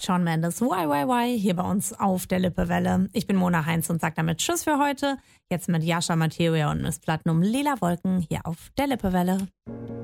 Shawn Mendes Why Why Why hier bei uns auf der Lippewelle. Ich bin Mona Heinz und sage damit Tschüss für heute. Jetzt mit Jascha Materia und Miss Platinum Lila Wolken hier auf der Lippewelle.